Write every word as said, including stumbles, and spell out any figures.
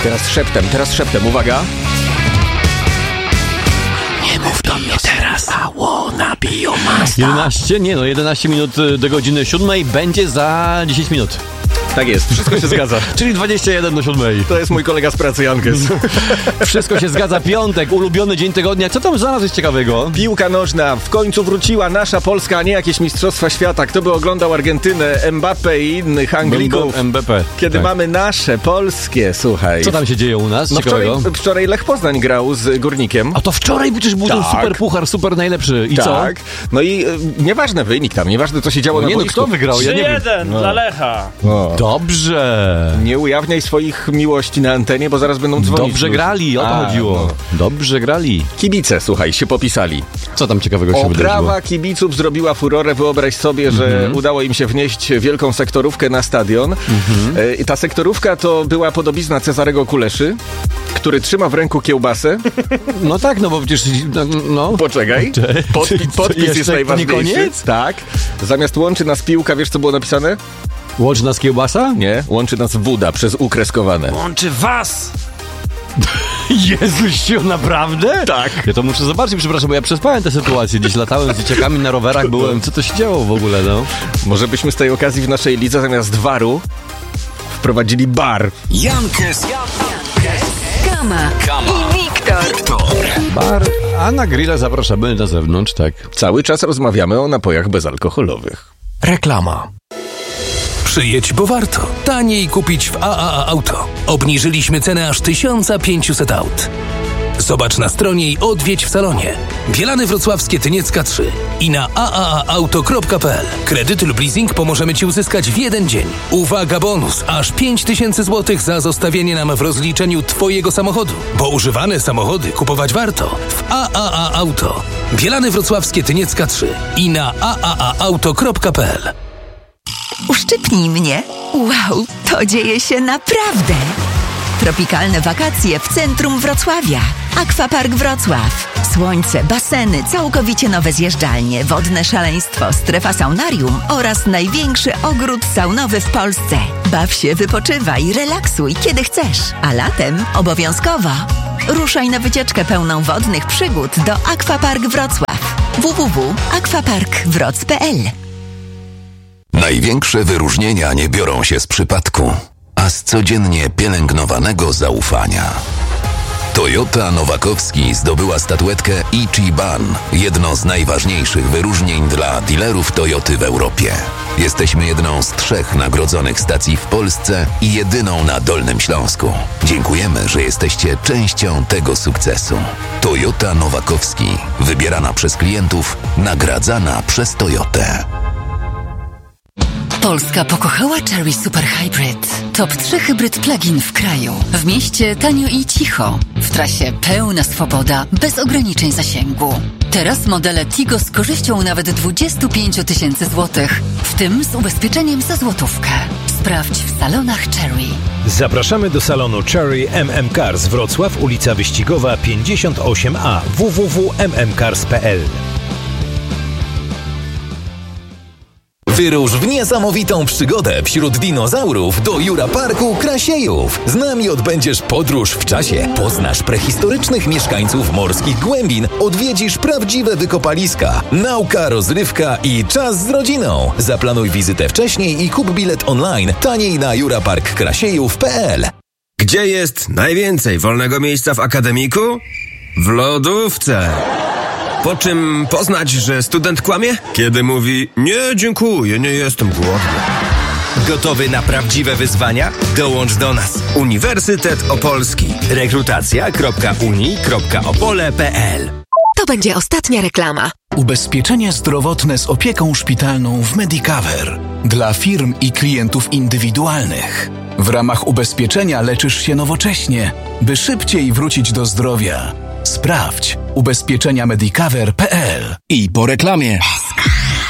teraz szeptem, teraz szeptem, uwaga. Nie mów do mnie teraz, mało na biomasa. jedenaście, nie no, jedenaście minut do godziny siódmej będzie za dziesięć minut. Tak jest, wszystko się zgadza. Czyli dwadzieścia jeden do siódmej. To jest mój kolega z pracy, Jankes. Wszystko się zgadza, piątek, ulubiony dzień tygodnia. Co tam znalazłeś ciekawego? Piłka nożna, w końcu wróciła nasza Polska, a nie jakieś mistrzostwa świata. Kto by oglądał Argentynę, Mbappé i innych Anglików? M B P. Kiedy tak. mamy nasze, polskie, słuchaj. Co tam się dzieje u nas No ciekawego? wczoraj, wczoraj Lech Poznań grał z Górnikiem. A to wczoraj przecież był ten Tak. super puchar, super najlepszy. I tak. Co? No i e, nieważny wynik tam, nieważne co się działo no na nie, no, boisku. kto wygrał? Ja nie wiem. trzy jeden No. dla Lecha. O. Dobrze. Nie ujawniaj swoich miłości na antenie, bo zaraz będą dzwonić. Dobrze ludzie. grali, o to A, chodziło. no. Dobrze grali. Kibice, słuchaj, się popisali. Co tam ciekawego się wydarzyło? Oprawa kibiców zrobiła furorę. Wyobraź sobie, że Mhm. udało im się wnieść wielką sektorówkę na stadion. Mhm. E, I ta sektorówka to była podobizna Cezarego Kuleszy, który trzyma w ręku kiełbasę. No tak, no bo przecież... No, no. Poczekaj. Podpi- Co, podpis jeszcze jest nie najważniejszy. koniec? Tak. Zamiast łączy nas piłka, wiesz co było napisane? Łączy nas kiełbasa? Nie, łączy nas wuda przez U kreskowane. Łączy was! Jezusiu, naprawdę? Tak. Ja to muszę zobaczyć, przepraszam, bo ja przespałem tę sytuację. Gdzieś latałem z dzieciakami na rowerach, byłem... Co to się działo w ogóle, no? Może byśmy z tej okazji w naszej lidze zamiast waru wprowadzili bar. Jankes, Kama, Kama i Wiktor. Wiktor. Bar, a na grilla zapraszamy na zewnątrz, tak. Cały czas rozmawiamy o napojach bezalkoholowych. Reklama. Przyjedź, bo warto. Taniej kupić w A A A Auto. Obniżyliśmy cenę aż tysiąc pięćset aut. Zobacz na stronie i odwiedź w salonie. Bielany Wrocławskie Tyniecka trzy i na a a a auto kropka p l. Kredyt lub leasing pomożemy Ci uzyskać w jeden dzień. Uwaga, bonus! Aż pięć tysięcy złotych za zostawienie nam w rozliczeniu Twojego samochodu. Bo używane samochody kupować warto w A A A Auto. Bielany Wrocławskie Tyniecka trzy i na a a a auto kropka p l. Uszczypnij mnie. Wow, to dzieje się naprawdę. Tropikalne wakacje w centrum Wrocławia. Aquapark Wrocław. Słońce, baseny, całkowicie nowe zjeżdżalnie, wodne szaleństwo, strefa saunarium oraz największy ogród saunowy w Polsce. Baw się, wypoczywaj, relaksuj kiedy chcesz. A latem obowiązkowo ruszaj na wycieczkę pełną wodnych przygód do Aquapark Wrocław. w w w kropka aquapark wroc kropka p l. Największe wyróżnienia nie biorą się z przypadku, a z codziennie pielęgnowanego zaufania. Toyota Nowakowski zdobyła statuetkę Ichiban, jedno z najważniejszych wyróżnień dla dealerów Toyoty w Europie. Jesteśmy jedną z trzech nagrodzonych stacji w Polsce i jedyną na Dolnym Śląsku. Dziękujemy, że jesteście częścią tego sukcesu. Toyota Nowakowski, wybierana przez klientów, nagradzana przez Toyotę. Polska pokochała Chery Super Hybrid. Top trzy hybryd plug-in w kraju. W mieście tanio i cicho. W trasie pełna swoboda, bez ograniczeń zasięgu. Teraz modele Tigo z korzyścią nawet dwadzieścia pięć tysięcy złotych, w tym z ubezpieczeniem za złotówkę. Sprawdź w salonach Chery. Zapraszamy do salonu Chery M M Cars Wrocław, ulica Wyścigowa pięćdziesiąt osiem A, w w w kropka m m cars kropka p l. Wyrusz w niesamowitą przygodę wśród dinozaurów do Jura Parku Krasiejów. Z nami odbędziesz podróż w czasie, poznasz prehistorycznych mieszkańców morskich głębin, odwiedzisz prawdziwe wykopaliska, nauka, rozrywka i czas z rodziną. Zaplanuj wizytę wcześniej i kup bilet online taniej na jura park krasiejów kropka p l. Gdzie jest najwięcej wolnego miejsca w akademiku? W lodówce. Po czym poznać, że student kłamie? Kiedy mówi: nie, dziękuję, nie jestem głodny. Gotowy na prawdziwe wyzwania? Dołącz do nas. Uniwersytet Opolski. rekrutacja kropka uni kropka opole kropka p l. To będzie ostatnia reklama. Ubezpieczenie zdrowotne z opieką szpitalną w Medicover. Dla firm i klientów indywidualnych. W ramach ubezpieczenia leczysz się nowocześnie, by szybciej wrócić do zdrowia. Sprawdź ubezpieczenia medicover kropka p l. I po reklamie.